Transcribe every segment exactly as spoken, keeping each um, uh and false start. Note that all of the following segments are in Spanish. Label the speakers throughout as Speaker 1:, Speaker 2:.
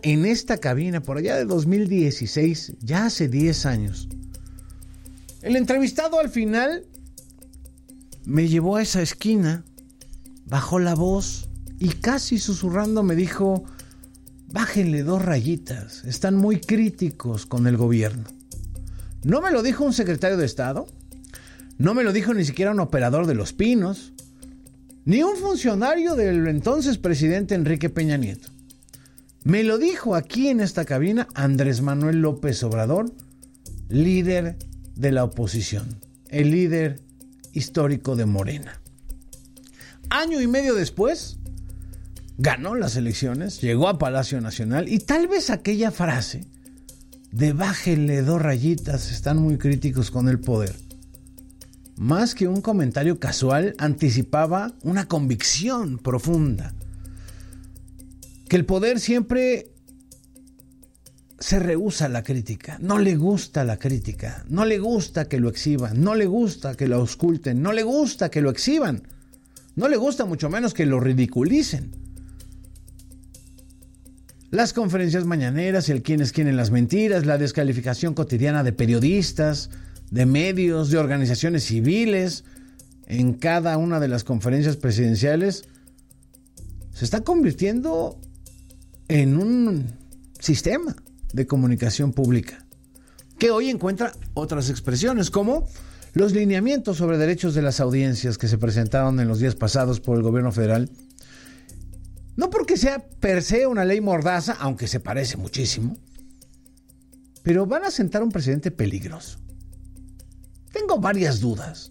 Speaker 1: en esta cabina por allá de dos mil dieciséis, ya hace diez años. El entrevistado al final me llevó a esa esquina, bajó la voz y casi susurrando me dijo: bájenle dos rayitas, están muy críticos con el gobierno. No me lo dijo un secretario de Estado, no me lo dijo ni siquiera un operador de Los Pinos, ni un funcionario del entonces presidente Enrique Peña Nieto. Me lo dijo aquí en esta cabina Andrés Manuel López Obrador, líder de la oposición, el líder histórico de Morena. Año y medio después, ganó las elecciones, llegó a Palacio Nacional y tal vez aquella frase de bájenle dos rayitas, están muy críticos con el poder, más que un comentario casual, anticipaba una convicción profunda. Que el poder siempre se rehúsa a la crítica, no le gusta la crítica, no le gusta que lo exhiban, no le gusta que lo ausculten, no le gusta que lo exhiban, no le gusta mucho menos que lo ridiculicen. Las conferencias mañaneras, el quién es quién en las mentiras, la descalificación cotidiana de periodistas, de medios, de organizaciones civiles, en cada una de las conferencias presidenciales, se está convirtiendo en un sistema de comunicación pública que hoy encuentra otras expresiones, como los lineamientos sobre derechos de las audiencias que se presentaron en los días pasados por el gobierno federal. No porque sea per se una ley mordaza, aunque se parece muchísimo, pero van a sentar un precedente peligroso. Tengo varias dudas.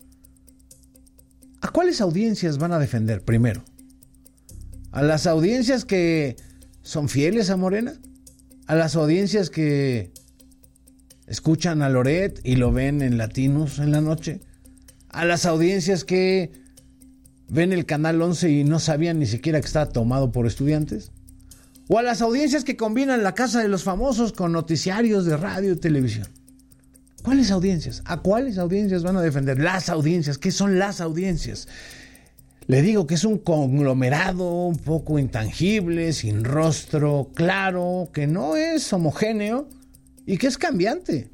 Speaker 1: ¿A cuáles audiencias van a defender primero? ¿A las audiencias que son fieles a Morena? ¿A las audiencias que escuchan a Loret y lo ven en Latinos en la noche? ¿A las audiencias que ven el Canal once y no sabían ni siquiera que estaba tomado por estudiantes? ¿O a las audiencias que combinan la casa de los famosos con noticiarios de radio y televisión? ¿Cuáles audiencias? ¿A cuáles audiencias van a defender? Las audiencias. ¿Qué son las audiencias? Le digo que es un conglomerado un poco intangible, sin rostro claro, que no es homogéneo y que es cambiante.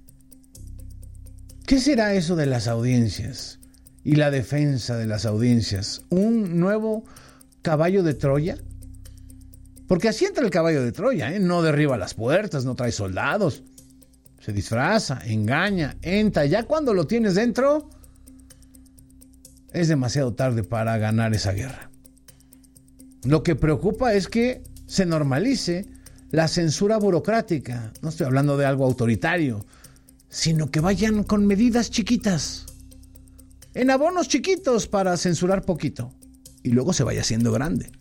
Speaker 1: ¿Qué será eso de las audiencias y la defensa de las audiencias? ¿Un nuevo caballo de Troya? Porque así entra el caballo de Troya, ¿eh? No derriba las puertas, no trae soldados. Se disfraza, engaña, entra. Ya cuando lo tienes dentro, es demasiado tarde para ganar esa guerra. Lo que preocupa es que se normalice la censura burocrática. No estoy hablando de algo autoritario, sino que vayan con medidas chiquitas, en abonos chiquitos para censurar poquito, y luego se vaya haciendo grande.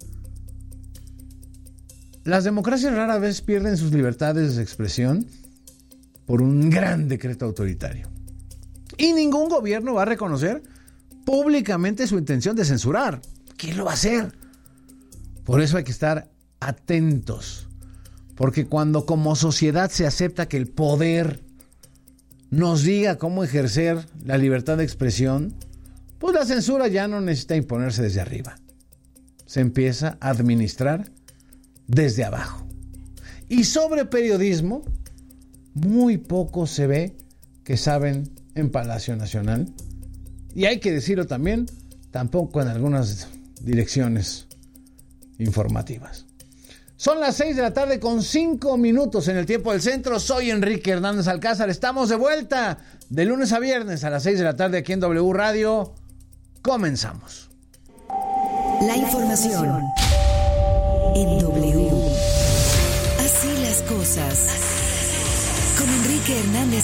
Speaker 1: Las democracias rara vez pierden sus libertades de expresión por un gran decreto autoritario. Y ningún gobierno va a reconocer públicamente su intención de censurar. ¿Quién lo va a hacer? Por eso hay que estar atentos, porque cuando como sociedad se acepta que el poder nos diga cómo ejercer la libertad de expresión, pues la censura ya no necesita imponerse desde arriba. Se empieza a administrar desde abajo. Y sobre periodismo, muy poco se ve que saben en Palacio Nacional. Y hay que decirlo también, tampoco en algunas direcciones informativas. Son las seis de la tarde con cinco minutos en el tiempo del centro. Soy Enrique Hernández Alcázar. Estamos de vuelta de lunes a viernes a las seis de la tarde aquí en W Radio. Comenzamos.
Speaker 2: La información en W. Así las cosas. Con Enrique Hernández